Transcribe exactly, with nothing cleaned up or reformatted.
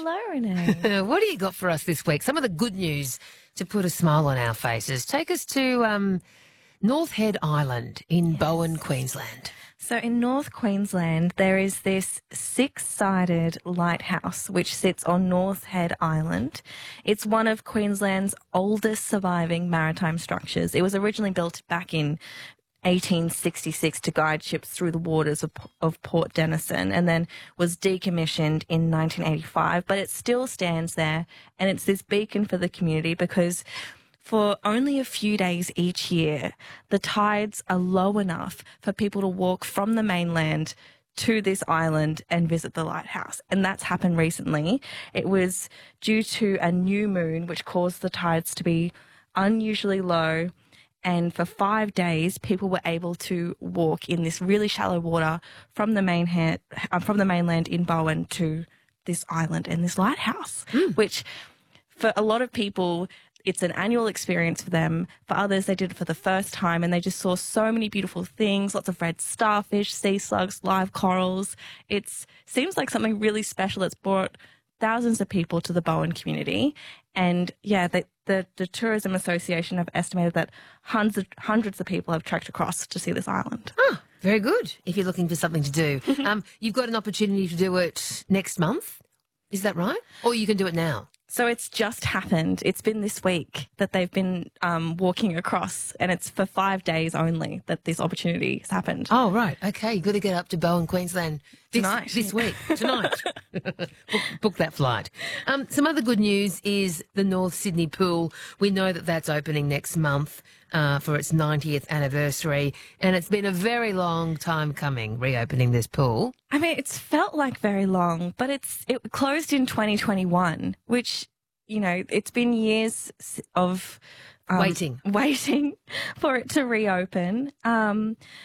Hello, Renee. What do you got for us this week? Some of the good news to put a smile on our faces. Take us to um, North Head Island in yes. Bowen, Queensland. So in North Queensland, there is this six-sided lighthouse which sits on North Head Island. It's one of Queensland's oldest surviving maritime structures. It was originally built back in eighteen sixty-six to guide ships through the waters of, of Port Denison, and then was decommissioned in nineteen eighty-five. But it still stands there, and it's this beacon for the community because for only a few days each year, the tides are low enough for people to walk from the mainland to this island and visit the lighthouse. And that's happened recently. It was due to a new moon, which caused the tides to be unusually low. And for five days, people were able to walk in this really shallow water from the main ha- uh, from the mainland in Bowen to this island and this lighthouse, mm. which for a lot of people, it's an annual experience for them. For others, they did it for the first time and they just saw so many beautiful things, lots of red starfish, sea slugs, live corals. It seems like something really special that's brought thousands of people to the Bowen community. And yeah, the, the, the Tourism Association have estimated that hundreds, hundreds of people have trekked across to see this island. Oh, very good. If you're looking for something to do. um, you've got an opportunity to do it next month. Is that right? Or you can do it now? So it's just happened. It's been this week that they've been um, walking across, and it's for five days only that this opportunity has happened. Oh, right. Okay. You've got to get up to Bowen, Queensland this, tonight. This week. Tonight. book, book that flight. Um, some other good news is the North Sydney Pool. We know that that's opening next month uh, for its ninetieth anniversary, and it's been a very long time coming, reopening this pool. I mean, it's felt like very long, but it's it closed in twenty twenty-one, which, you know, it's been years of um, waiting, waiting for it to reopen. Um,